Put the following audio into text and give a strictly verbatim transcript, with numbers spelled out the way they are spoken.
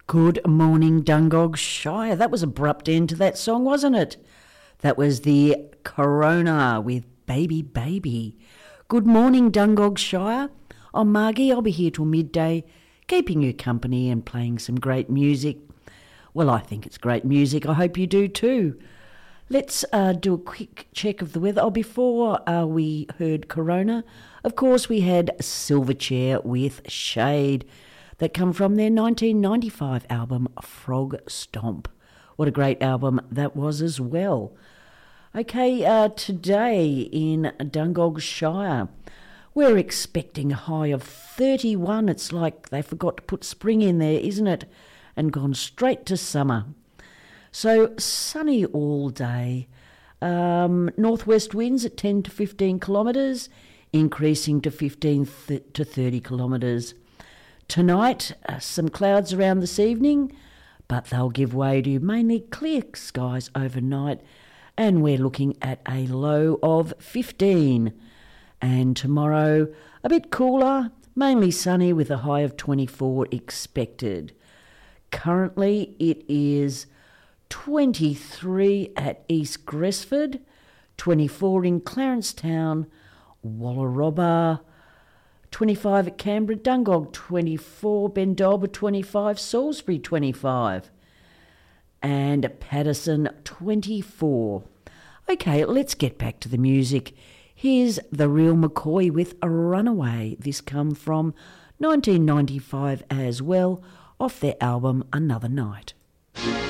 Good morning, Dungog Shire. That was an abrupt end to that song, wasn't it? That was the Corona with Baby Baby. Good morning, Dungog Shire. I'm Margie. I'll be here till midday, keeping you company and playing some great music. Well, I think it's great music. I hope you do too. Let's uh, do a quick check of the weather. Oh, before uh, we heard Corona, of course, we had Silverchair with Shade, that come from their nineteen ninety-five album Frog Stomp. What a great album that was as well. Okay, uh, today in Dungog Shire, we're expecting a high of thirty-one. It's like they forgot to put spring in there, isn't it? And gone straight to summer. So sunny all day. Um, northwest winds at ten to fifteen kilometres, increasing to fifteen th- to thirty kilometres. Tonight, uh, some clouds around this evening, but they'll give way to mainly clear skies overnight, and we're looking at a low of fifteen. And tomorrow, a bit cooler, mainly sunny with a high of twenty-four expected. Currently, it is twenty-three at East Gresford, twenty-four in Clarencetown, Wallarobba, twenty-five at Canberra, Dungog twenty-four, Bendalba twenty-five, Salisbury twenty-five, and Patterson twenty-four. Okay, let's get back to the music. Here's The Real McCoy with A Runaway. This come from nineteen ninety-five as well, off their album Another Night.